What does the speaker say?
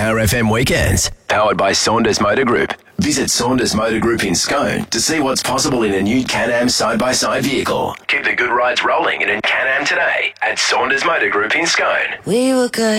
Power FM weekends. Powered by Saunders Motor Group. Visit Saunders Motor Group in Scone to see what's possible in a new Can-Am side-by-side vehicle. Keep the good rides rolling in a Can-Am today at Saunders Motor Group in Scone. We were good.